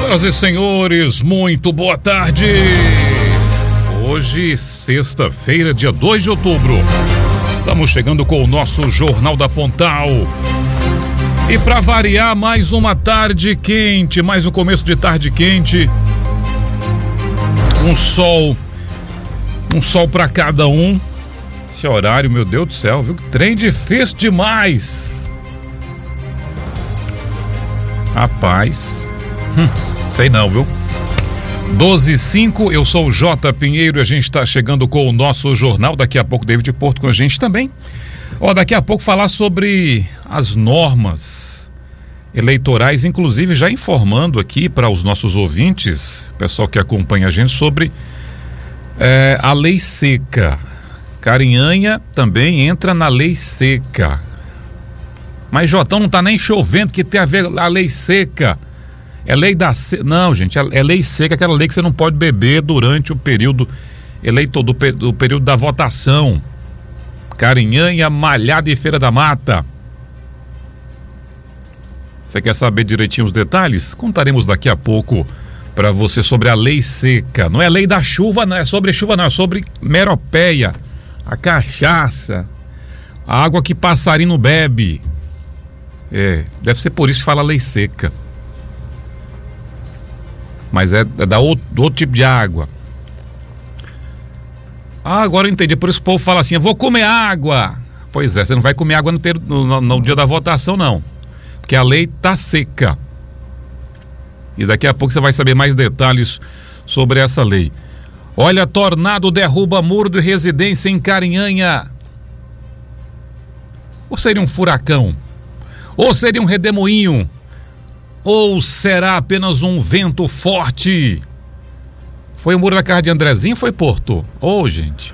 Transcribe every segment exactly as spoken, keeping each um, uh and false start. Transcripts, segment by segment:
Senhoras e senhores, muito boa tarde. Hoje, sexta-feira, dia dois de outubro. Estamos chegando com o nosso Jornal da Pontal. E para variar, mais uma tarde quente, mais um começo de tarde quente. Um sol, um sol para cada um. Esse horário, meu Deus do céu, viu? Trem difícil demais. Rapaz, hum, sei não, viu? doze e cinco, eu sou o J. Pinheiro e a gente está chegando com o nosso jornal. Daqui a pouco, David Porto com a gente também. Ó, daqui a pouco falar sobre as normas eleitorais, inclusive já informando aqui para os nossos ouvintes, pessoal que acompanha a gente, sobre é, a lei seca. Carinhanha também entra na lei seca. Mas, Jotão, não tá nem chovendo, que tem a ver a lei seca. É lei da... Se... Não, gente, é lei seca, aquela lei que você não pode beber durante o período eleito do, pe... do período da votação. Carinhanha, Malhada e Feira da Mata. Você quer saber direitinho os detalhes? Contaremos daqui a pouco para você sobre a lei seca. Não é lei da chuva, não é sobre chuva, não, é sobre meropeia, a cachaça, a água que passarinho bebe. É, deve ser por isso que fala lei seca. Mas é, é da outro, do outro tipo de água. Ah, agora eu entendi. Por isso o povo fala assim: eu vou comer água. Pois é, você não vai comer água no, ter, no, no, no dia da votação, não. Porque a lei tá seca. E daqui a pouco você vai saber mais detalhes sobre essa lei. Olha, tornado derruba muro de residência em Carinhanha. Ou seria um furacão? Ou seria um redemoinho? Ou será apenas um vento forte? Foi o muro da casa de Andrezinho, foi Porto? Ô, oh, gente.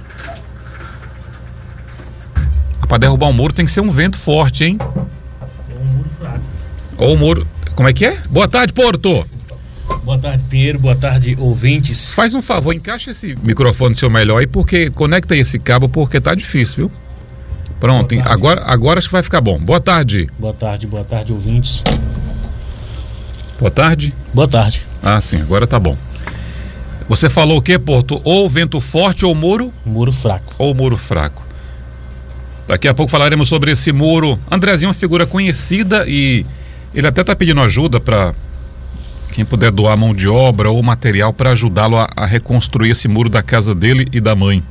Para derrubar um muro tem que ser um vento forte, hein? Ou um muro fraco. Ou um muro... Como é que é? Boa tarde, Porto. Boa tarde, Pinheiro. Boa tarde, ouvintes. Faz um favor, encaixa esse microfone seu melhor aí, porque conecta aí esse cabo, porque tá difícil, viu? Pronto, agora, agora acho que vai ficar bom. Boa tarde. Boa tarde, boa tarde, ouvintes. Boa tarde. Boa tarde. Ah, sim, agora tá bom. Você falou o quê, Porto? Ou vento forte ou muro? Muro fraco. Ou muro fraco. Daqui a pouco falaremos sobre esse muro. Andrezinho é uma figura conhecida e ele até tá pedindo ajuda para quem puder doar mão de obra ou material para ajudá-lo a, a reconstruir esse muro da casa dele e da mãe.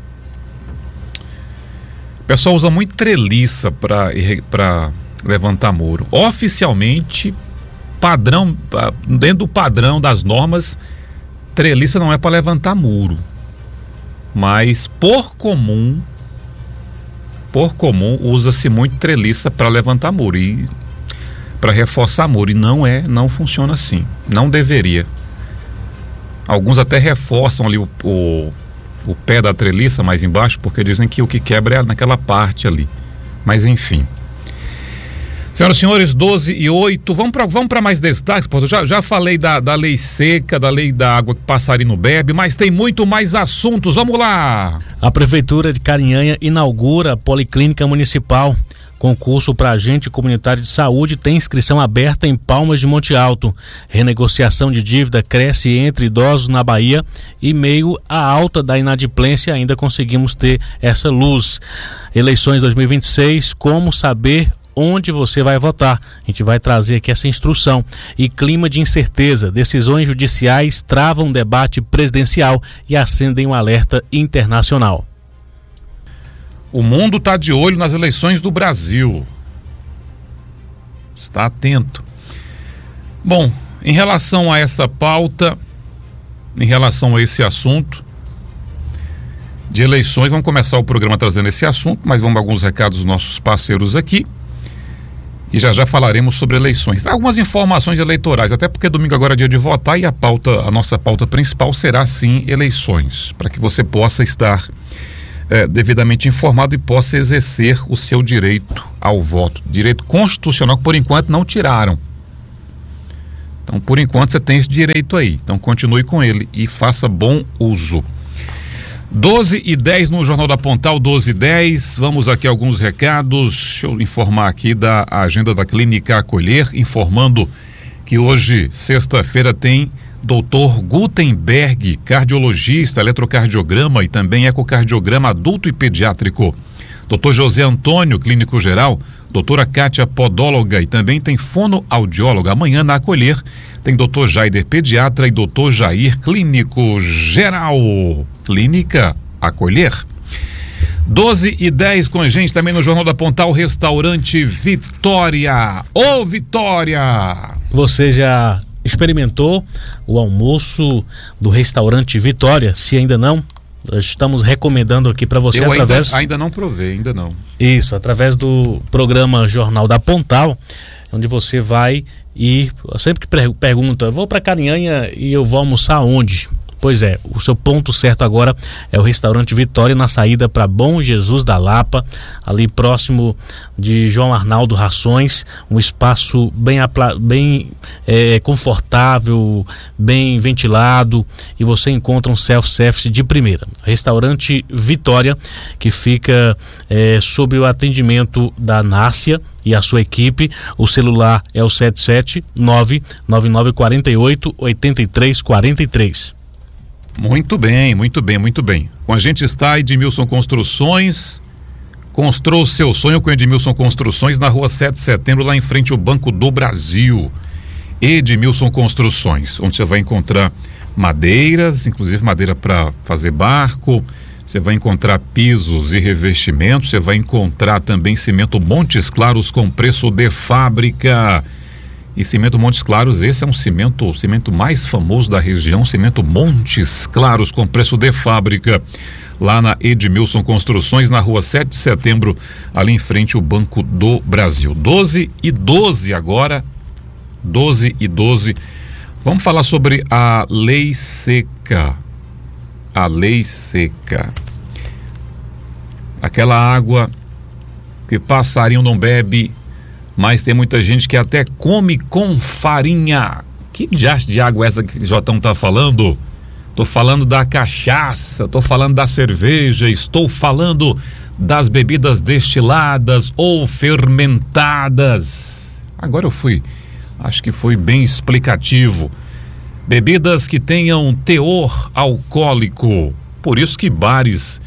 O pessoal usa muito treliça para levantar muro. Oficialmente, padrão, dentro do padrão das normas, treliça não é para levantar muro. Mas por comum, por comum, usa-se muito treliça para levantar muro e para reforçar muro. E não é, não funciona assim. Não deveria. Alguns até reforçam ali o, o o pé da treliça mais embaixo, porque dizem que o que quebra é naquela parte ali. Mas enfim. Senhoras e senhores, doze e oito, vamos para vamos para mais destaques, pô. Já, já falei da, da lei seca, da lei da água que passarinho bebe, mas tem muito mais assuntos, vamos lá! A Prefeitura de Carinhanha inaugura a Policlínica Municipal. Concurso para agente comunitário de saúde tem inscrição aberta em Palmas de Monte Alto. Renegociação de dívida cresce entre idosos na Bahia e meio à alta da inadimplência ainda conseguimos ter essa luz. Eleições dois mil e vinte e seis, como saber onde você vai votar? A gente vai trazer aqui essa instrução. E clima de incerteza, decisões judiciais travam debate presidencial e acendem um alerta internacional. O mundo está de olho nas eleições do Brasil. Está atento. Bom, em relação a essa pauta, em relação a esse assunto de eleições, vamos começar o programa trazendo esse assunto, mas vamos a alguns recados dos nossos parceiros aqui. E já já falaremos sobre eleições. Algumas informações eleitorais, até porque domingo agora é dia de votar e a pauta, a nossa pauta principal será sim eleições, para que você possa estar É, devidamente informado e possa exercer o seu direito ao voto, direito constitucional que por enquanto não tiraram. Então, por enquanto você tem esse direito aí, então continue com ele e faça bom uso. doze e dez no Jornal da Pontal, doze e dez, vamos aqui a alguns recados. Deixa eu informar aqui da agenda da Clínica Acolher, informando que hoje, sexta-feira, tem doutor Gutenberg, cardiologista, eletrocardiograma e também ecocardiograma adulto e pediátrico. doutor José Antônio, clínico geral. doutora Kátia, podóloga e também tem fonoaudióloga. Amanhã na Acolher tem doutor Jaider, pediatra, e doutor Jair, clínico geral. Clínica Acolher. doze e dez com a gente também no Jornal da Pontal, restaurante Vitória. Ô Vitória! Você já experimentou o almoço do restaurante Vitória? Se ainda não, nós estamos recomendando aqui para você. Eu através ainda, ainda não provei, ainda não. Isso, através do programa Jornal da Pontal, onde você vai e sempre que pergunta, eu vou para Carinhanha e eu vou almoçar onde? Pois é, o seu ponto certo agora é o restaurante Vitória, na saída para Bom Jesus da Lapa, ali próximo de João Arnaldo Rações, um espaço bem, bem é, confortável, bem ventilado, e você encontra um self-service de primeira. Restaurante Vitória, que fica é, sob o atendimento da Nácia e a sua equipe. O celular é o sete sete nove nove nove quatro oito oito três quatro três. Muito bem, muito bem, muito bem. Com a gente está Edmilson Construções. Construa o seu sonho com Edmilson Construções na rua sete de setembro, lá em frente ao Banco do Brasil. Edmilson Construções, onde você vai encontrar madeiras, inclusive madeira para fazer barco. Você vai encontrar pisos e revestimentos. Você vai encontrar também cimento Montes Claros com preço de fábrica. E cimento Montes Claros, esse é um cimento, o cimento mais famoso da região, cimento Montes Claros com preço de fábrica, lá na Edmilson Construções, na rua sete de setembro, ali em frente ao Banco do Brasil. doze e doze agora, doze e doze. Vamos falar sobre a lei seca. A lei seca. Aquela água que passarinho não bebe, mas tem muita gente que até come com farinha. Que diacho de água é essa que o Jotão tá falando? Tô falando da cachaça, tô falando da cerveja, estou falando das bebidas destiladas ou fermentadas. Agora eu fui, acho que foi bem explicativo. Bebidas que tenham teor alcoólico. Por isso que bares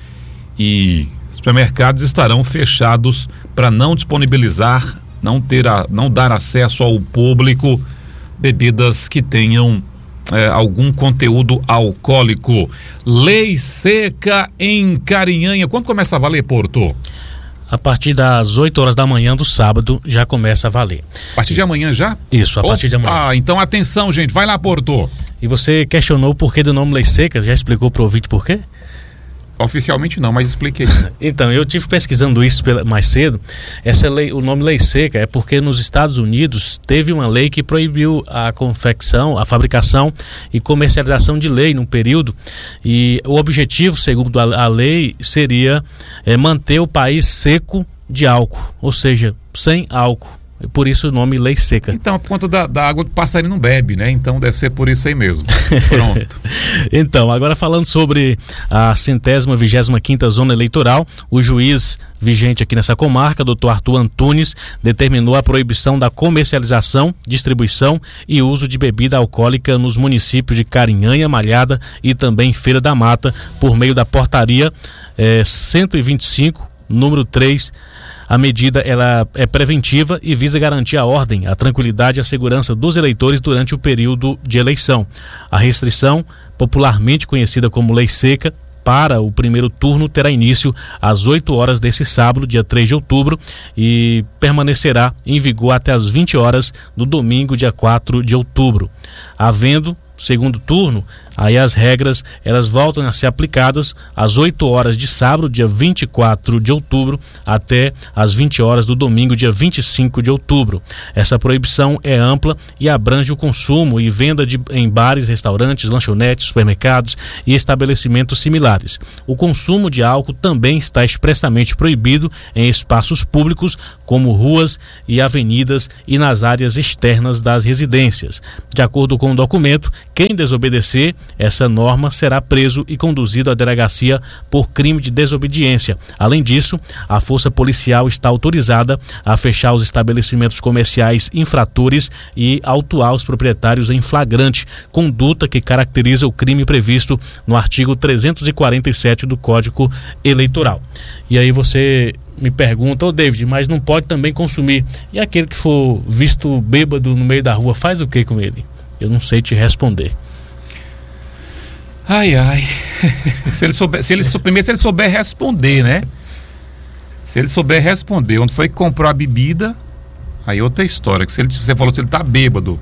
e supermercados estarão fechados para não disponibilizar, não ter a, não dar acesso ao público bebidas que tenham é, algum conteúdo alcoólico. Lei seca em Carinhanha. Quando começa a valer, Porto? A partir das oito horas da manhã do sábado já começa a valer. A partir de amanhã já? Isso, a partir de amanhã. Ah, então atenção, gente, vai lá, Porto. E você questionou o porquê do nome Lei Seca? Já explicou pro ouvinte por quê? Oficialmente não, mas expliquei. Então, eu tive pesquisando isso mais cedo. Essa lei, o nome Lei Seca é porque nos Estados Unidos teve uma lei que proibiu a confecção, a fabricação e comercialização de lei num período, e o objetivo, segundo a, a lei, seria é, manter o país seco de álcool, ou seja, sem álcool. Por isso o nome Lei Seca. Então, por conta da, da água que o passarinho não bebe, né? Então deve ser por isso aí mesmo. Pronto. Então, agora falando sobre a centésima vigésima quinta zona eleitoral, o juiz vigente aqui nessa comarca, doutor Arthur Antunes, determinou a proibição da comercialização, distribuição e uso de bebida alcoólica nos municípios de Carinhanha, Malhada e também Feira da Mata, por meio da portaria eh, cento e vinte e cinco, número três. A medida ela é preventiva e visa garantir a ordem, a tranquilidade e a segurança dos eleitores durante o período de eleição. A restrição, popularmente conhecida como Lei Seca, para o primeiro turno terá início às oito horas desse sábado, dia três de outubro, e permanecerá em vigor até às vinte horas do domingo, dia quatro de outubro. Havendo segundo turno, aí as regras elas voltam a ser aplicadas às oito horas de sábado, dia vinte e quatro de outubro, até às vinte horas do domingo, dia vinte e cinco de outubro. Essa proibição é ampla e abrange o consumo e venda de, em bares, restaurantes, lanchonetes, supermercados e estabelecimentos similares. O consumo de álcool também está expressamente proibido em espaços públicos, como ruas e avenidas, e nas áreas externas das residências. De acordo com o documento, Quem desobedecer essa norma será preso e conduzido à delegacia por crime de desobediência. Além disso, a Força Policial está autorizada a fechar os estabelecimentos comerciais infratores e autuar os proprietários em flagrante, conduta que caracteriza o crime previsto no artigo trezentos e quarenta e sete do Código Eleitoral. E aí você me pergunta, ô David, mas não pode também consumir. E aquele que for visto bêbado no meio da rua, faz o que com ele? Eu não sei te responder. Ai, ai. se ele souber, se ele, primeiro, se ele souber responder, né? Se ele souber responder onde foi que comprou a bebida, aí outra história. Que se ele, você falou que ele tá bêbado.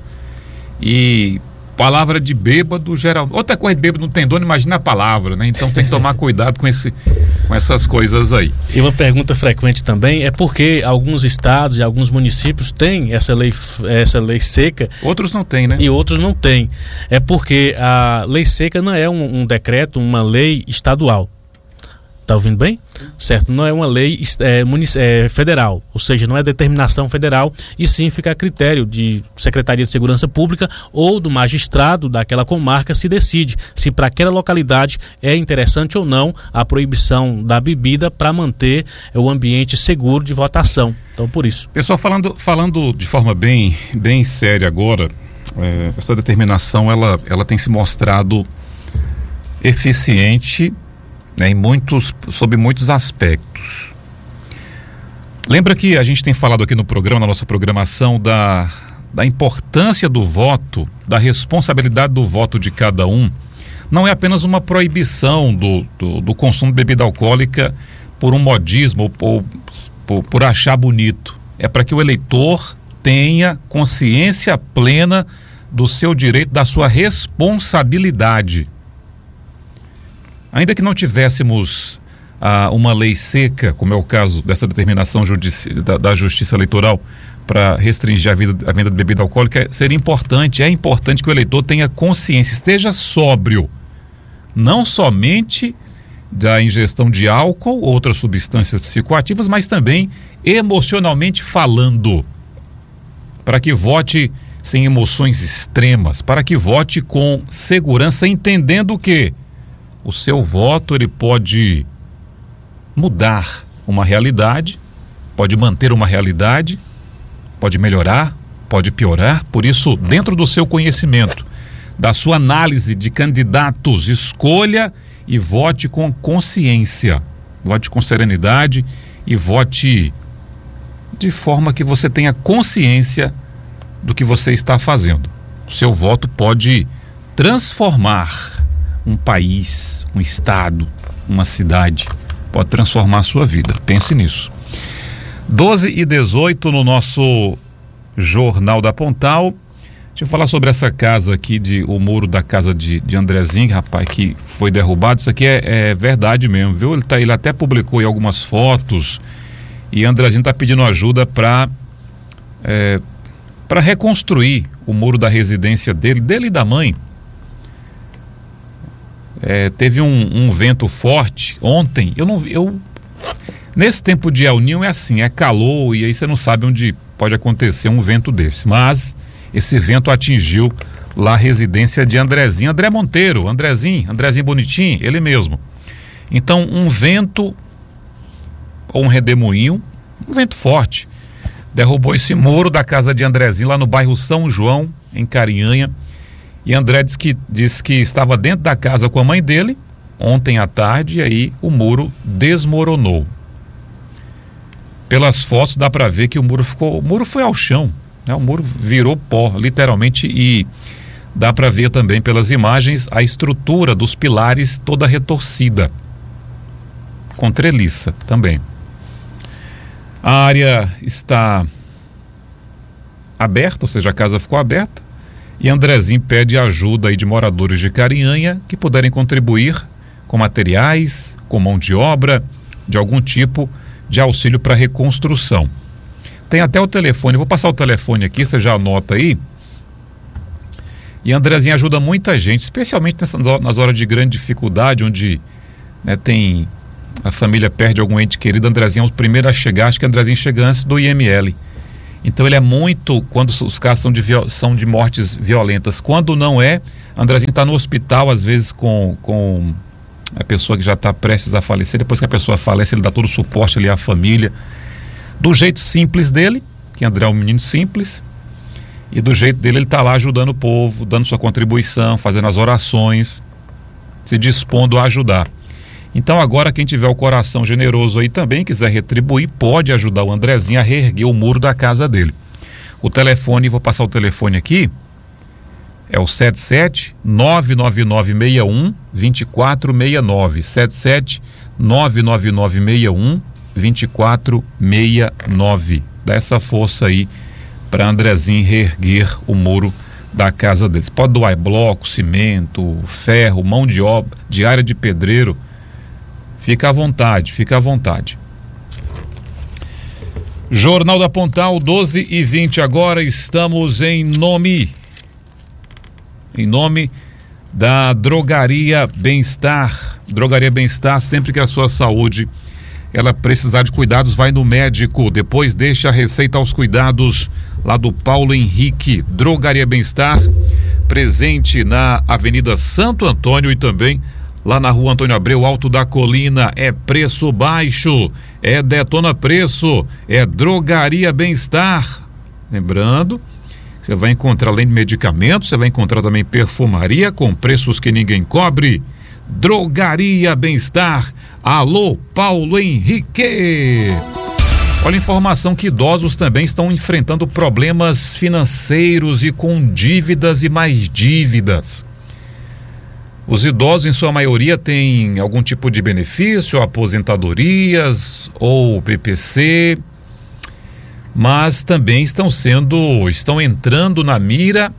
E palavra de bêbado, geral. Outra coisa de bêbado não tem dono, imagina a palavra, né? Então tem que tomar cuidado com, esse, com essas coisas aí. E uma pergunta frequente também é porque alguns estados e alguns municípios têm essa lei, essa lei seca. Outros não têm, né? E outros não têm. É porque a lei seca não é um, um decreto, uma lei estadual. Tá ouvindo bem? Certo, não é uma lei é, munic- é, federal, ou seja, não é determinação federal, e sim fica a critério de Secretaria de Segurança Pública ou do magistrado daquela comarca se decide se para aquela localidade é interessante ou não a proibição da bebida para manter o ambiente seguro de votação. Então, por isso. Pessoal, falando, falando de forma bem, bem séria agora, é, essa determinação ela, ela tem se mostrado eficiente, né, em muitos, sob muitos aspectos. Lembra que a gente tem falado aqui no programa, na nossa programação, da, da importância do voto, da responsabilidade do voto de cada um. Não é apenas uma proibição do, do, do consumo de bebida alcoólica por um modismo ou, ou por, por achar bonito. É para que o eleitor tenha consciência plena do seu direito, da sua responsabilidade. Ainda que não tivéssemos ah, uma lei seca, como é o caso dessa determinação judici- da, da Justiça Eleitoral para restringir a, vida, a venda de bebida alcoólica, seria importante, é importante que o eleitor tenha consciência, esteja sóbrio, não somente da ingestão de álcool ou outras substâncias psicoativas, mas também emocionalmente falando, para que vote sem emoções extremas, para que vote com segurança, entendendo que o seu voto ele pode mudar uma realidade, pode manter uma realidade, pode melhorar, pode piorar. Por isso, dentro do seu conhecimento, da sua análise de candidatos, escolha e vote com consciência, vote com serenidade e vote de forma que você tenha consciência do que você está fazendo. O seu voto pode transformar um país, um estado, uma cidade, pode transformar a sua vida. Pense nisso. doze e dezoito no nosso Jornal da Pontal. Deixa eu falar sobre essa casa aqui, de, o muro da casa de, de Andrezinho, rapaz, que foi derrubado. Isso aqui é, é verdade mesmo, viu? Ele, tá, ele até publicou aí algumas fotos e Andrezinho está pedindo ajuda para é, para reconstruir o muro da residência dele, dele e da mãe. É, teve um, um vento forte ontem. Eu não eu nesse tempo de El Niño é assim, é calor e aí você não sabe onde pode acontecer um vento desse, mas esse vento atingiu lá a residência de Andrezinho, André Monteiro, Andrezinho, Andrezinho bonitinho, ele mesmo. Então um vento ou um redemoinho, um vento forte, derrubou esse muro da casa de Andrezinho lá no bairro São João, em Carinhanha. E André disse que, disse que estava dentro da casa com a mãe dele ontem à tarde e aí o muro desmoronou. Pelas fotos dá para ver que o muro ficou, o muro foi ao chão, né? O muro virou pó, literalmente, e dá para ver também pelas imagens a estrutura dos pilares toda retorcida, com treliça também. A área está aberta, ou seja, a casa ficou aberta. E Andrezinho pede ajuda aí de moradores de Carinhanha que puderem contribuir com materiais, com mão de obra, de algum tipo de auxílio para reconstrução. Tem até o telefone, vou passar o telefone aqui, você já anota aí. E Andrezinho ajuda muita gente, especialmente nessa, nas horas de grande dificuldade, onde, né, tem a família perde algum ente querido. Andrezinho é o primeiro a chegar, acho que Andrezinho chega antes do I M L. Então ele é muito, quando os casos são de, são de mortes violentas. Quando não é, Andrezinho está no hospital, às vezes com, com a pessoa que já está prestes a falecer. Depois que a pessoa falece, ele dá todo o suporte ali à família, do jeito simples dele, que André é um menino simples, e do jeito dele ele está lá ajudando o povo, dando sua contribuição, fazendo as orações, se dispondo a ajudar. Então agora quem tiver o coração generoso aí também, quiser retribuir, pode ajudar o Andrezinho a reerguer o muro da casa dele. O telefone, vou passar o telefone aqui, é o sete sete nove nove nove seis um dois quatro seis nove, sete sete nove nove nove seis um dois quatro seis nove. Dá essa força aí para Andrezinho reerguer o muro da casa deles. Pode doar bloco, cimento, ferro, mão de obra, diária de pedreiro. Fica à vontade, fica à vontade. Jornal da Pontal, doze e vinte agora, estamos em nome, em nome da Drogaria Bem-Estar. Drogaria Bem-Estar, sempre que a sua saúde ela precisar de cuidados, vai no médico, depois deixa a receita aos cuidados lá do Paulo Henrique. Drogaria Bem-Estar, presente na Avenida Santo Antônio e também lá na Rua Antônio Abreu, Alto da Colina. É preço baixo, é detona preço, é Drogaria Bem-Estar. Lembrando, você vai encontrar, além de medicamentos, você vai encontrar também perfumaria com preços que ninguém cobre. Drogaria Bem-Estar. Alô, Paulo Henrique. Olha, informação que idosos também estão enfrentando problemas financeiros e com dívidas e mais dívidas. Os idosos, em sua maioria, têm algum tipo de benefício, aposentadorias ou P P C, mas também estão sendo, estão entrando na mira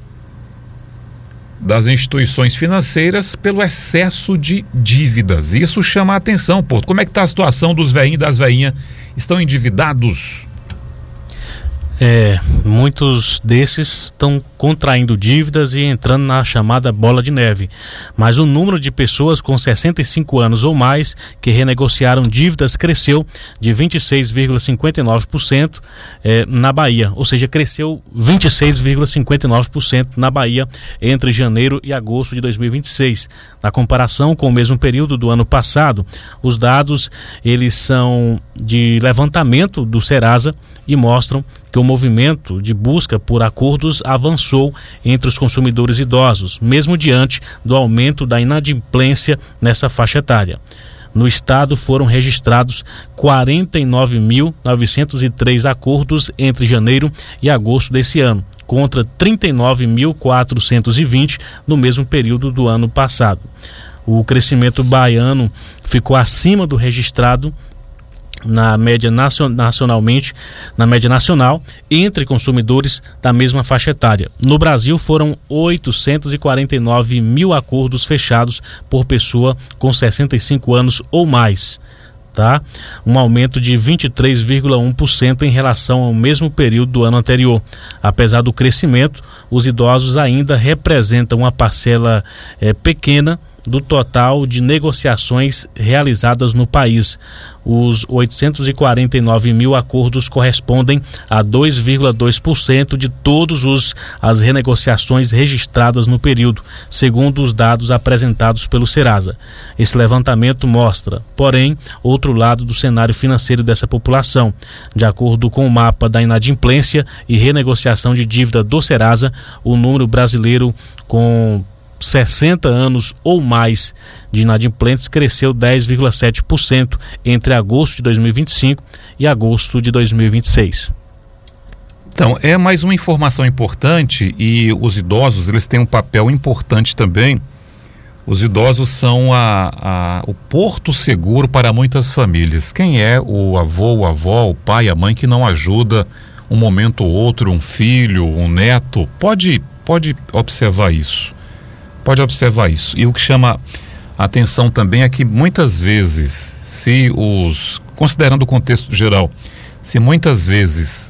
das instituições financeiras pelo excesso de dívidas. Isso chama a atenção, pô. Como é que está a situação dos velhinhos e das velhinhas? Estão endividados? É, muitos desses estão contraindo dívidas e entrando na chamada bola de neve. Mas o número de pessoas com sessenta e cinco anos ou mais que renegociaram dívidas cresceu de vinte e seis vírgula cinquenta e nove por cento é, na Bahia. Ou seja, cresceu vinte e seis vírgula cinquenta e nove por cento na Bahia entre janeiro e agosto de dois mil e vinte e seis. Na comparação com o mesmo período do ano passado, os dados eles são de levantamento do Serasa e mostram que o movimento de busca por acordos avançou entre os consumidores idosos, mesmo diante do aumento da inadimplência nessa faixa etária. No estado foram registrados quarenta e nove mil novecentos e três acordos entre janeiro e agosto desse ano, contra trinta e nove mil quatrocentos e vinte no mesmo período do ano passado. O crescimento baiano ficou acima do registrado na média nacionalmente, na média nacional, entre consumidores da mesma faixa etária. No Brasil foram oitocentos e quarenta e nove mil acordos fechados por pessoa com sessenta e cinco anos ou mais, tá? Um aumento de vinte e três vírgula um por cento em relação ao mesmo período do ano anterior. Apesar do crescimento, os idosos ainda representam uma parcela eh, pequena do total de negociações realizadas no país. Os oitocentos e quarenta e nove mil acordos correspondem a dois vírgula dois por cento de todas as renegociações registradas no período, segundo os dados apresentados pelo Serasa. Esse levantamento mostra, porém, outro lado do cenário financeiro dessa população. De acordo com o mapa da inadimplência e renegociação de dívida do Serasa, o número brasileiro com sessenta anos ou mais de inadimplentes cresceu dez vírgula sete por cento entre agosto de dois mil e vinte e cinco e agosto de dois mil e vinte e seis. Então, é mais uma informação importante, e os idosos, eles têm um papel importante também. Os idosos são a, a, o porto seguro para muitas famílias. Quem é o avô, o avó, o pai, a mãe que não ajuda um momento ou outro, um filho, um neto? Pode, pode observar isso. Pode observar isso. E o que chama a atenção também é que muitas vezes, se os, considerando o contexto geral, se muitas vezes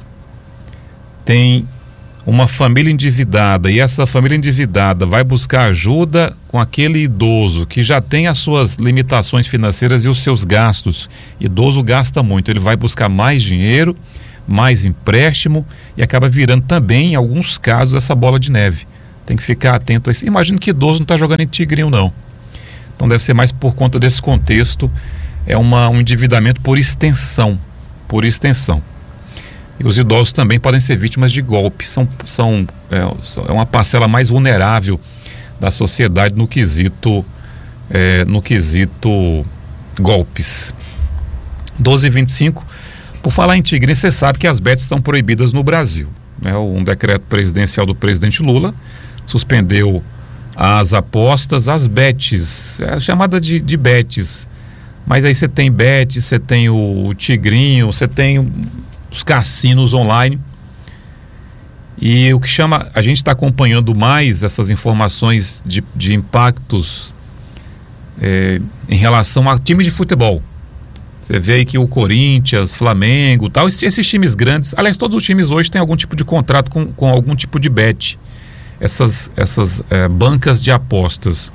tem uma família endividada e essa família endividada vai buscar ajuda com aquele idoso que já tem as suas limitações financeiras e os seus gastos. Idoso gasta muito, ele vai buscar mais dinheiro mais empréstimo e acaba virando também, em alguns casos, essa bola de neve. Tem que ficar atento a isso. Imagino que idoso não está jogando em tigrinho, não. Então deve ser mais por conta desse contexto. É uma, um endividamento por extensão. Por extensão. E os idosos também podem ser vítimas de golpes. São, são, é, é uma parcela mais vulnerável da sociedade no quesito, é, no quesito golpes. doze e vinte e cinco. Por falar em tigrinho, você sabe que as bets estão proibidas no Brasil. Né? Um decreto presidencial do presidente Lula suspendeu as apostas, as bets, é chamada de, de bets. Mas aí você tem bet, você tem o, o tigrinho, você tem o, os cassinos online. E o que chama, a gente está acompanhando mais essas informações de, de impactos é, em relação a times de futebol. Você vê aí que o Corinthians, Flamengo, tal, esses, esses times grandes, aliás, todos os times hoje têm algum tipo de contrato com, com algum tipo de bet, essas, essas é, bancas de apostas.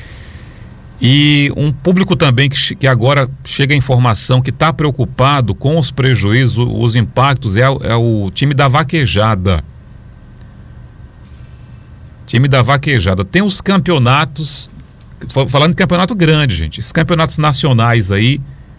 E um público também que, que agora chega a informação que está preocupado com os prejuízos, os impactos, é, é o time da vaquejada. Time da vaquejada. Tem os campeonatos, falando de campeonato grande, gente, esses campeonatos nacionais aí,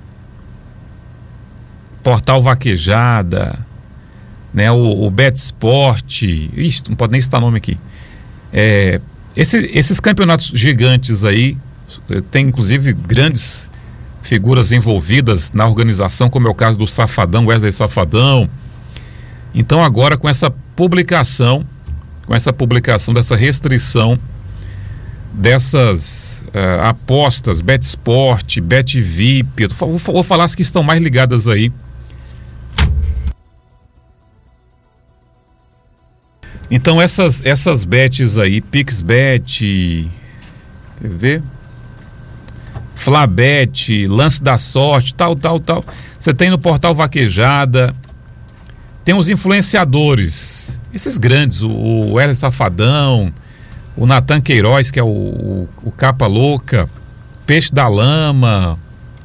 Portal Vaquejada, né, o, o Bet Sport, ixi, não pode nem citar nome aqui. É, esse, esses campeonatos gigantes aí, tem inclusive grandes figuras envolvidas na organização, como é o caso do Safadão, Wesley Safadão. Então agora com essa publicação, com essa publicação dessa restrição dessas uh, apostas, Bet Sport, Bet V I P, eu vou, vou falar as que estão mais ligadas aí. Então essas, essas bets aí, PixBet, quer ver? Flabet, Lance da Sorte, tal, tal, tal. Você tem no Portal Vaquejada, tem os influenciadores, esses grandes, o, o Wesley Safadão, o Natan Queiroz, que é o, o, o Capa Louca, Peixe da Lama,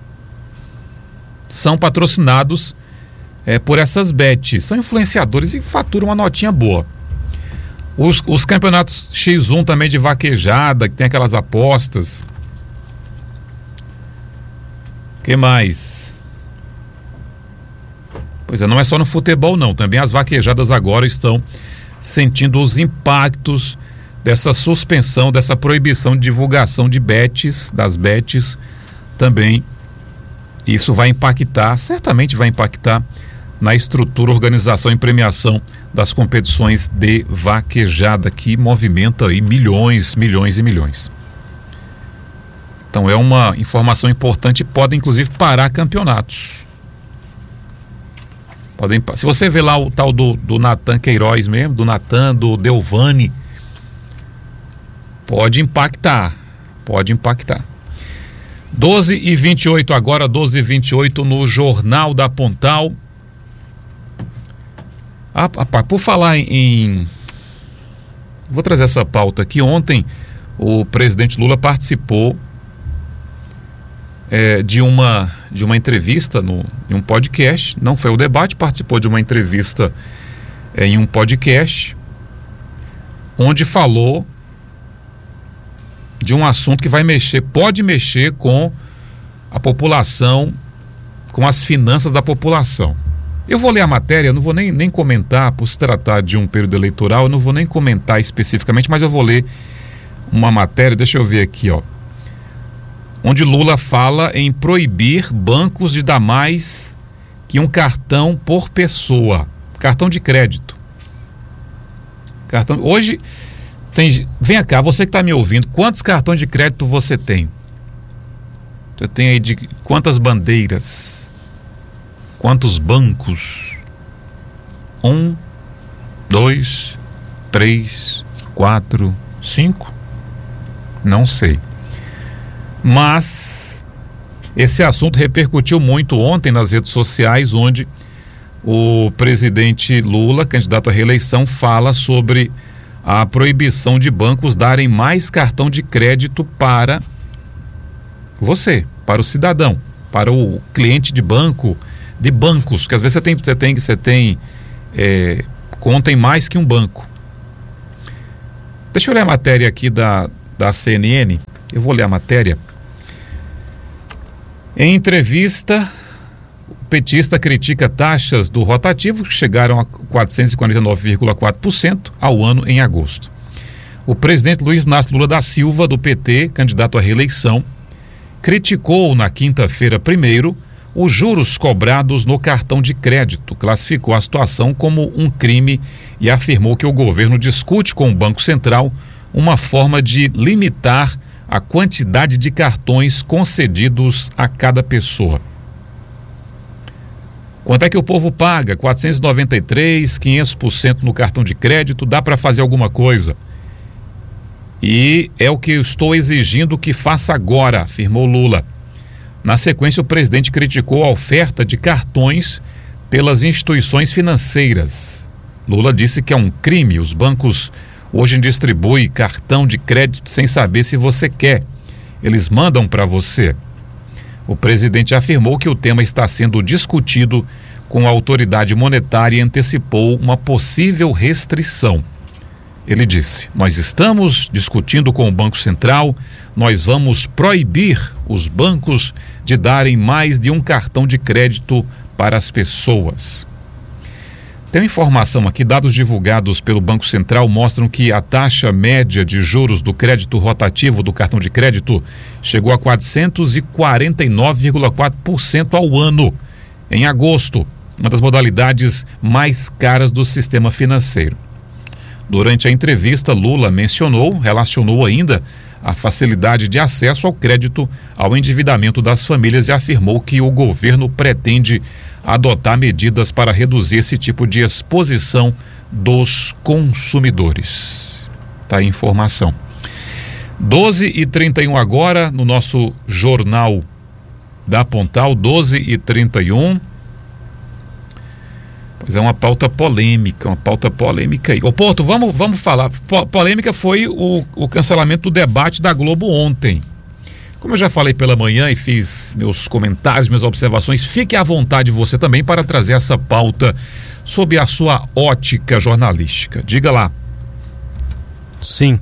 são patrocinados é, por essas bets, são influenciadores e faturam uma notinha boa. Os, os campeonatos X um também de vaquejada, que tem aquelas apostas. O que mais? Pois é, não é só no futebol não, também as vaquejadas agora estão sentindo os impactos dessa suspensão, dessa proibição de divulgação de bets, das bets também. Isso vai impactar, certamente vai impactar na estrutura, organização e premiação das competições de vaquejada, que movimenta aí milhões, milhões e milhões. Então é uma informação importante, podem inclusive parar campeonatos. Podem, se você vê lá o tal do, do Natan Queiroz mesmo, do Natan, do Delvani, pode impactar, pode impactar. doze e vinte e oito agora, doze e vinte e oito no Jornal da Pontal. Ah, rapaz, por falar em, em... Vou trazer essa pauta aqui. Ontem o presidente Lula participou é, de, uma, de uma entrevista no, em um podcast. Não foi o debate, participou de uma entrevista é, em um podcast, onde falou de um assunto que vai mexer, pode mexer com a população, com as finanças da população. Eu vou ler a matéria, eu não vou nem, nem comentar, por se tratar de um período eleitoral, eu não vou nem comentar especificamente, mas eu vou ler uma matéria, deixa eu ver aqui, ó, onde Lula fala em proibir bancos de dar mais que um cartão por pessoa, cartão de crédito. Cartão, hoje tem, vem cá, você que está me ouvindo, quantos cartões de crédito você tem? Você tem aí de quantas bandeiras? Quantos bancos? Um, dois, três, quatro, cinco? Não sei. Mas esse assunto repercutiu muito ontem nas redes sociais, onde o presidente Lula, candidato à reeleição, fala sobre a proibição de bancos darem mais cartão de crédito para você, para o cidadão, para o cliente de banco, de bancos, porque às vezes você tem, você tem, você tem é, conta em mais que um banco. Deixa eu ler a matéria aqui da, da C N N, eu vou ler a matéria. Em entrevista, o petista critica taxas do rotativo que chegaram a quatrocentos e quarenta e nove vírgula quatro por cento ao ano em agosto. O presidente Luiz Inácio Lula da Silva, do P T, candidato à reeleição, criticou na quinta-feira primeiro os juros cobrados no cartão de crédito, classificou a situação como um crime e afirmou que o governo discute com o Banco Central uma forma de limitar a quantidade de cartões concedidos a cada pessoa. Quanto é que o povo paga? quatrocentos e noventa e três, quinhentos por cento no cartão de crédito, dá para fazer alguma coisa? E é o que eu estou exigindo que faça agora, afirmou Lula. Na sequência, o presidente criticou a oferta de cartões pelas instituições financeiras. Lula disse que é um crime. Os bancos hoje distribuem cartão de crédito sem saber se você quer. Eles mandam para você. O presidente afirmou que o tema está sendo discutido com a autoridade monetária e antecipou uma possível restrição. Ele disse: nós estamos discutindo com o Banco Central, nós vamos proibir os bancos de darem mais de um cartão de crédito para as pessoas. Tem uma informação aqui, dados divulgados pelo Banco Central mostram que a taxa média de juros do crédito rotativo do cartão de crédito chegou a quatrocentos e quarenta e nove vírgula quatro por cento ao ano, em agosto, uma das modalidades mais caras do sistema financeiro. Durante a entrevista, Lula mencionou, relacionou ainda a facilidade de acesso ao crédito ao endividamento das famílias e afirmou que o governo pretende adotar medidas para reduzir esse tipo de exposição dos consumidores. Tá aí a informação. doze e trinta e um agora no nosso Jornal da Pontal, doze e trinta e um. Pois é, uma pauta polêmica, uma pauta polêmica aí. Ô Porto, vamos, vamos falar. Po- polêmica foi o, o cancelamento do debate da Globo ontem. Como eu já falei pela manhã e fiz meus comentários, minhas observações, fique à vontade você também para trazer essa pauta sob a sua ótica jornalística. Diga lá. Sim,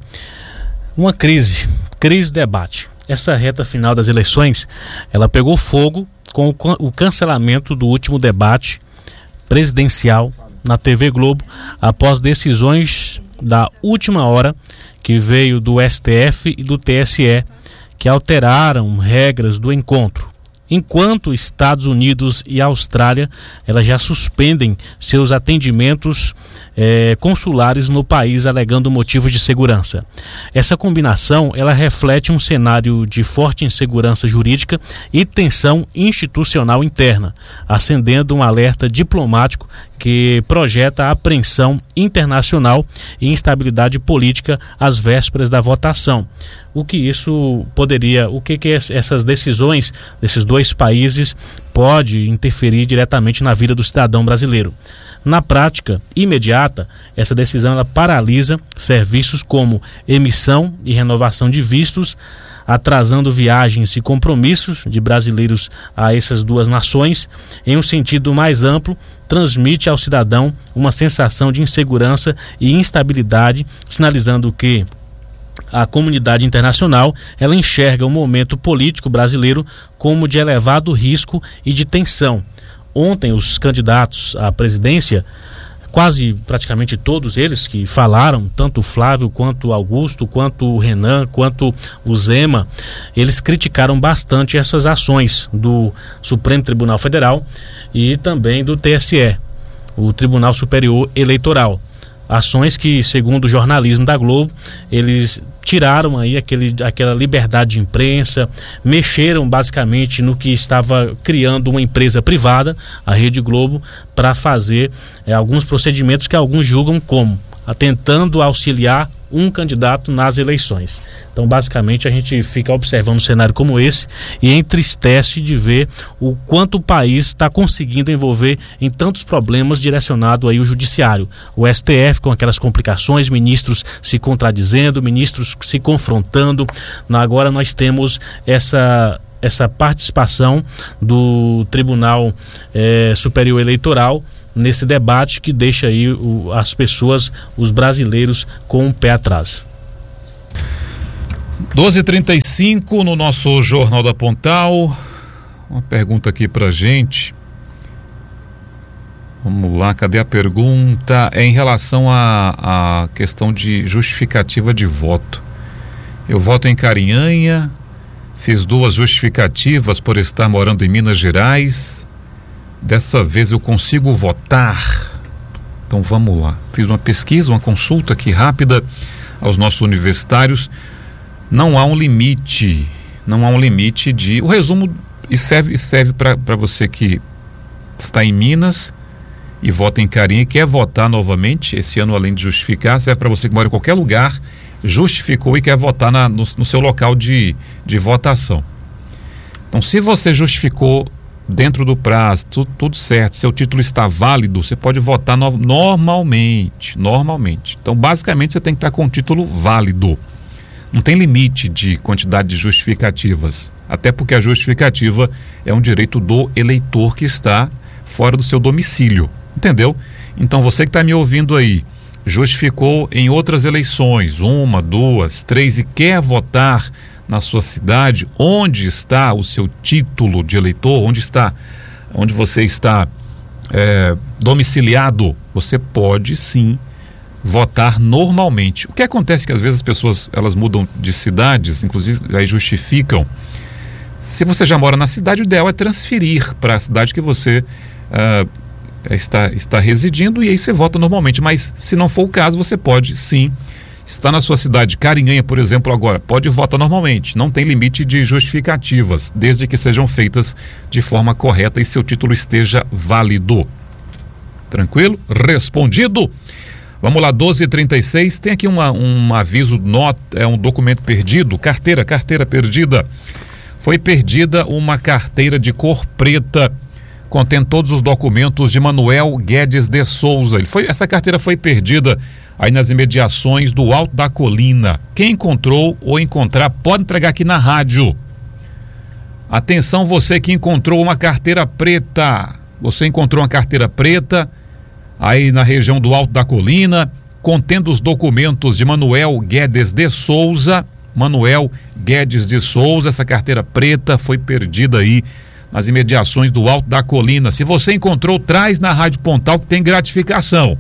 uma crise, crise de debate. Essa reta final das eleições, ela pegou fogo com o, o cancelamento do último debate presidencial na T V Globo, após decisões da última hora que veio do S T F e do T S E, que alteraram regras do encontro. Enquanto Estados Unidos e Austrália, elas já suspendem seus atendimentos eh, consulares no país, alegando motivos de segurança. Essa combinação, ela reflete um cenário de forte insegurança jurídica e tensão institucional interna, acendendo um alerta diplomático que projeta a apreensão internacional e instabilidade política às vésperas da votação. O que isso poderia, o que, que essas decisões desses dois países pode interferir diretamente na vida do cidadão brasileiro? Na prática imediata, essa decisão ela paralisa serviços como emissão e renovação de vistos, atrasando viagens e compromissos de brasileiros a essas duas nações. Em um sentido mais amplo, transmite ao cidadão uma sensação de insegurança e instabilidade, sinalizando que a comunidade internacional ela enxerga o momento político brasileiro como de elevado risco e de tensão. Ontem, os candidatos à presidência, quase praticamente todos eles que falaram, tanto o Flávio quanto o Augusto, quanto o Renan, quanto o Zema, eles criticaram bastante essas ações do Supremo Tribunal Federal e também do T S E, o Tribunal Superior Eleitoral. Ações que, segundo o jornalismo da Globo, eles tiraram aí aquele, aquela liberdade de imprensa, mexeram basicamente no que estava criando uma empresa privada, a Rede Globo, para fazer é, alguns procedimentos que alguns julgam como tentando auxiliar um candidato nas eleições. Então, basicamente, a gente fica observando um cenário como esse e entristece de ver o quanto o país está conseguindo envolver em tantos problemas direcionado aí ao judiciário. O S T F com aquelas complicações, ministros se contradizendo, ministros se confrontando. Agora nós temos essa essa participação do Tribunal eh, Superior Eleitoral nesse debate que deixa aí o, as pessoas, os brasileiros, com o pé atrás. doze e trinta e cinco no nosso Jornal da Pontal. Uma pergunta aqui pra gente. Vamos lá, cadê a pergunta? É em relação à à questão de justificativa de voto. Eu voto em Carinhanha, fiz duas justificativas por estar morando em Minas Gerais. Dessa vez eu consigo votar? Então vamos lá. Fiz uma pesquisa, uma consulta aqui rápida aos nossos universitários. Não há um limite, não há um limite de... O resumo e serve, serve para você que está em Minas e vota em Carinha e quer votar novamente. Esse ano, além de justificar, serve para você que mora em qualquer lugar, justificou e quer votar na, no, no seu local de, de votação. Então, se você justificou dentro do prazo, tudo, tudo certo, seu título está válido, você pode votar no, normalmente, normalmente. Então, basicamente, você tem que estar com o título válido. Não tem limite de quantidade de justificativas, até porque a justificativa é um direito do eleitor que está fora do seu domicílio, entendeu? Então você que está me ouvindo aí, justificou em outras eleições, uma, duas, três, e quer votar na sua cidade, onde está o seu título de eleitor, onde está, onde você está é, domiciliado, você pode sim votar normalmente. O que acontece é que às vezes as pessoas elas mudam de cidades, inclusive aí justificam. Se você já mora na cidade, o ideal é transferir para a cidade que você uh, está, está residindo, e aí você vota normalmente. Mas se não for o caso, você pode sim estar na sua cidade. Carinhanha, por exemplo, agora pode votar normalmente, não tem limite de justificativas, desde que sejam feitas de forma correta e seu título esteja válido. Tranquilo? Respondido? Vamos lá, doze e trinta e seis, tem aqui uma, um aviso, nota, é um documento perdido, carteira, carteira perdida. Foi perdida uma carteira de cor preta, contém todos os documentos de Manuel Guedes de Souza. Ele foi, essa carteira foi perdida aí nas imediações do Alto da Colina. Quem encontrou ou encontrar, pode entregar aqui na rádio. Atenção, você que encontrou uma carteira preta, você encontrou uma carteira preta aí na região do Alto da Colina, contendo os documentos de Manuel Guedes de Souza. Manuel Guedes de Souza, essa carteira preta foi perdida aí nas imediações do Alto da Colina. Se você encontrou, traz na Rádio Pontal que tem gratificação.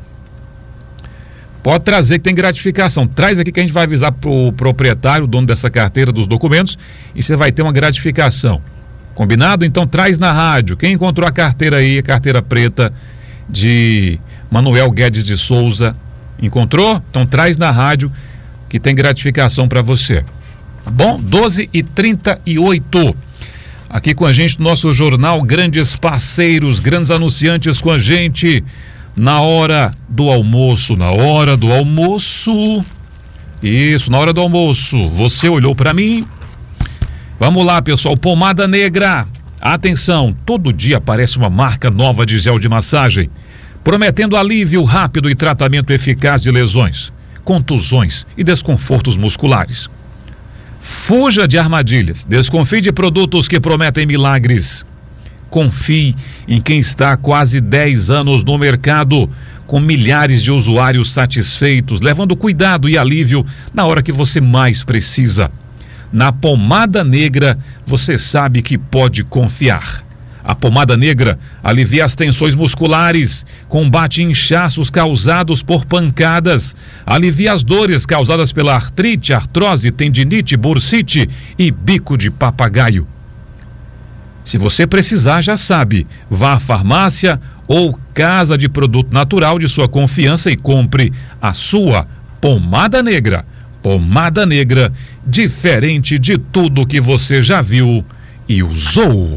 Pode trazer que tem gratificação. Traz aqui que a gente vai avisar pro proprietário, o dono dessa carteira, dos documentos, e você vai ter uma gratificação. Combinado? Então traz na rádio. Quem encontrou a carteira aí, a carteira preta de Manuel Guedes de Souza, encontrou? Então traz na rádio que tem gratificação para você. Tá bom? doze e trinta e oito. Aqui com a gente no nosso jornal, grandes parceiros, grandes anunciantes com a gente na hora do almoço, na hora do almoço. Isso, na hora do almoço. Você olhou para mim? Vamos lá, pessoal. Pomada Negra. Atenção, todo dia aparece uma marca nova de gel de massagem, prometendo alívio rápido e tratamento eficaz de lesões, contusões e desconfortos musculares. Fuja de armadilhas, desconfie de produtos que prometem milagres. Confie em quem está há quase dez anos no mercado, com milhares de usuários satisfeitos, levando cuidado e alívio na hora que você mais precisa. Na Pomada Negra, você sabe que pode confiar. A Pomada Negra alivia as tensões musculares, combate inchaços causados por pancadas, alivia as dores causadas pela artrite, artrose, tendinite, bursite e bico de papagaio. Se você precisar, já sabe, vá à farmácia ou casa de produto natural de sua confiança e compre a sua Pomada Negra. Pomada Negra, diferente de tudo que você já viu e usou.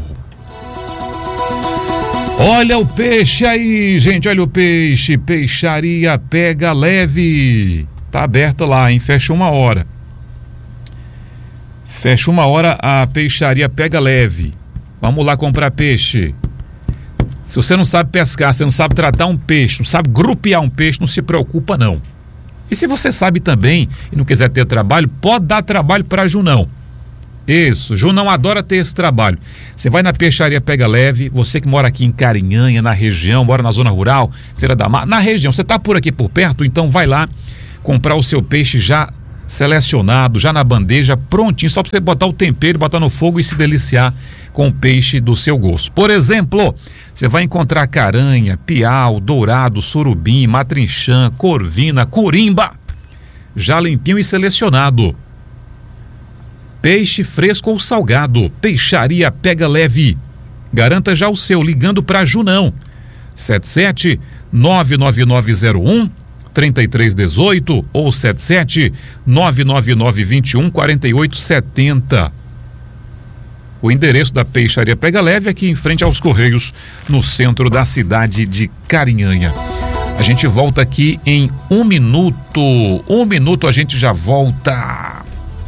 Olha o peixe aí, gente, olha o peixe. Peixaria Pega Leve. Tá aberta lá, hein? Fecha uma hora. Fecha uma hora a Peixaria Pega Leve. Vamos lá comprar peixe. Se você não sabe pescar, você não sabe tratar um peixe, não sabe grupear um peixe, não se preocupa não. E se você sabe também e não quiser ter trabalho, pode dar trabalho para a Junão. Isso, Junão adora ter esse trabalho. Você vai na peixaria Pega Leve, você que mora aqui em Carinhanha, na região, mora na zona rural, Feira da Mar, na região, você está por aqui por perto, então vai lá comprar o seu peixe já selecionado, já na bandeja, prontinho, só para você botar o tempero, botar no fogo e se deliciar com o peixe do seu gosto. Por exemplo, você vai encontrar caranha, piau, dourado, surubim, matrinchã, corvina, corimba, já limpinho e selecionado. Peixe fresco ou salgado, Peixaria Pega Leve. Garanta já o seu ligando para Junão. sete sete nove nove nove zero um três três um oito ou sete sete nove nove nove dois um quatro oito sete zero. O endereço da Peixaria Pega Leve é aqui em frente aos Correios, no centro da cidade de Carinhanha. A gente volta aqui em um minuto. Um minuto a gente já volta.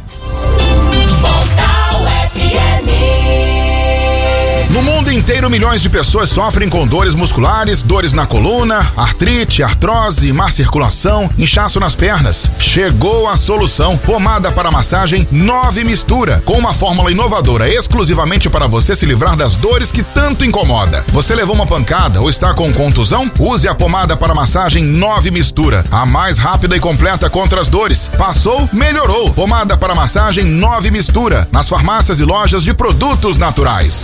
No mundo inteiro, milhões de pessoas sofrem com dores musculares, dores na coluna, artrite, artrose, má circulação, inchaço nas pernas. Chegou a solução. Pomada para massagem nove Mistura, com uma fórmula inovadora exclusivamente para você se livrar das dores que tanto incomoda. Você levou uma pancada ou está com contusão? Use a pomada para massagem nove Mistura, a mais rápida e completa contra as dores. Passou? Melhorou. Pomada para massagem nove Mistura, nas farmácias e lojas de produtos naturais.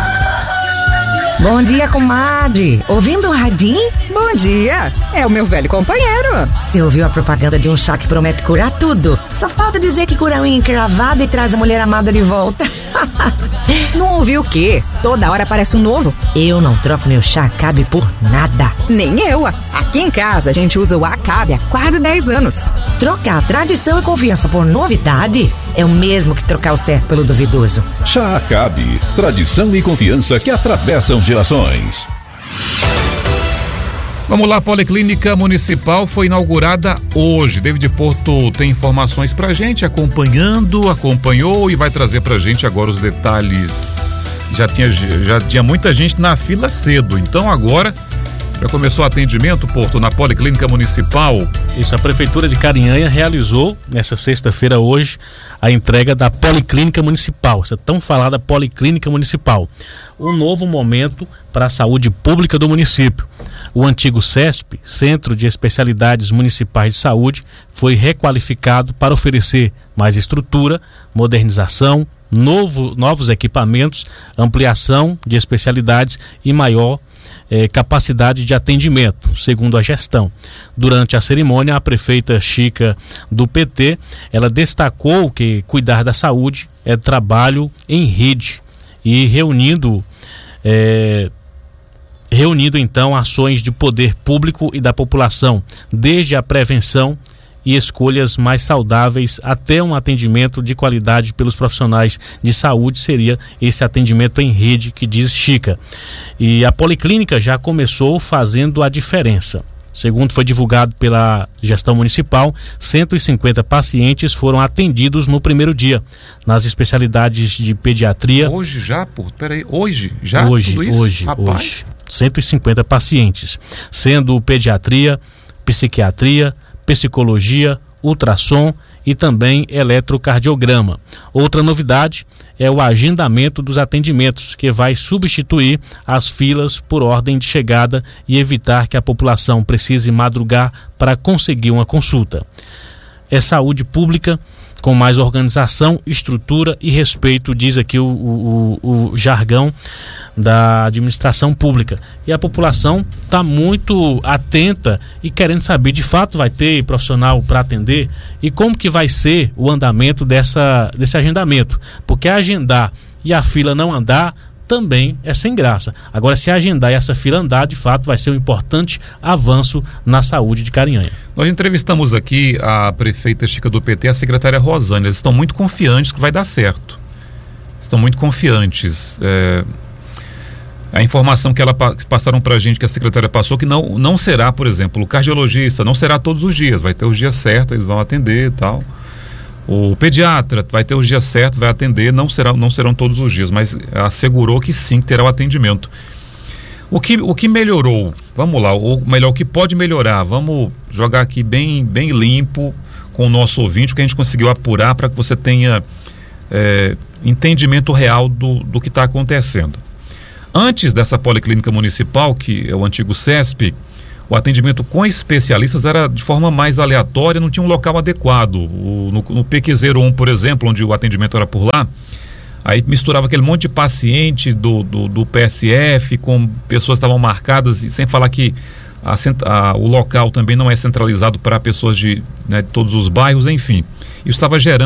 Bom dia, comadre. Ouvindo o radinho? Bom dia. É o meu velho companheiro. Você ouviu a propaganda de um chá que promete curar tudo? Só falta dizer que cura a unha encravada e traz a mulher amada de volta. Não ouviu o quê? Toda hora aparece um novo. Eu não troco meu chá Acabe por nada. Nem eu. Aqui em casa a gente usa o Acabe há quase dez anos. Trocar tradição e confiança por novidade é o mesmo que trocar o certo pelo duvidoso. Chá Acabe, tradição e confiança que atravessam gerações. Vamos lá, a Policlínica Municipal foi inaugurada hoje. David Porto tem informações pra gente, acompanhando, acompanhou e vai trazer pra gente agora os detalhes. Já tinha, já tinha muita gente na fila cedo, então agora já começou o atendimento, Porto, na Policlínica Municipal. Isso, a Prefeitura de Carinhanha realizou, nessa sexta-feira hoje, a entrega da Policlínica Municipal, essa tão falada Policlínica Municipal. Um novo momento para a saúde pública do município. O antigo CESP, Centro de Especialidades Municipais de Saúde, foi requalificado para oferecer mais estrutura, modernização, novo, novos equipamentos, ampliação de especialidades e maior Eh, capacidade de atendimento, segundo a gestão. Durante a cerimônia, a prefeita Chica do P T, ela destacou que cuidar da saúde é trabalho em rede e reunindo eh, reunindo então ações de poder público e da população, desde a prevenção e escolhas mais saudáveis até um atendimento de qualidade pelos profissionais de saúde, seria esse atendimento em rede que diz Chica. E a Policlínica já começou fazendo a diferença. Segundo foi divulgado pela gestão municipal, cento e cinquenta pacientes foram atendidos no primeiro dia, nas especialidades de pediatria. Hoje já, pô, peraí, hoje já? Hoje, tudo isso? hoje, Rapaz. hoje. cento e cinquenta pacientes, sendo pediatria, psiquiatria, psicologia, ultrassom e também eletrocardiograma. Outra novidade é o agendamento dos atendimentos, que vai substituir as filas por ordem de chegada e evitar que a população precise madrugar para conseguir uma consulta. É saúde pública com mais organização, estrutura e respeito, diz aqui o, o, o jargão da administração pública. E a população está muito atenta e querendo saber, de fato vai ter profissional para atender e como que vai ser o andamento dessa, desse agendamento. Porque agendar e a fila não andar também é sem graça. Agora, se agendar e essa fila andar, de fato vai ser um importante avanço na saúde de Carinhanha. Nós entrevistamos aqui a prefeita Chica do P T e a secretária Rosânia. Eles estão muito confiantes que vai dar certo. Estão muito confiantes. É... A informação que ela que passaram para a gente, que a secretária passou, que não, não será, por exemplo, o cardiologista, não será todos os dias, vai ter os dias certos, eles vão atender e tal. O pediatra vai ter os dias certos, vai atender, não, será, não serão todos os dias, mas assegurou que sim, terá o atendimento. O que, o que melhorou, vamos lá, ou melhor, o que pode melhorar, vamos jogar aqui bem, bem limpo com o nosso ouvinte, o que a gente conseguiu apurar para que você tenha é, entendimento real do, do que está acontecendo. Antes dessa policlínica municipal, que é o antigo CESP, o atendimento com especialistas era de forma mais aleatória, não tinha um local adequado. O, no, no P Q zero um, por exemplo, onde o atendimento era por lá, aí misturava aquele monte de paciente do, do, do P S F com pessoas que estavam marcadas, e sem falar que a, a, o local também não é centralizado para pessoas de, né, de todos os bairros, enfim. Isso estava gerando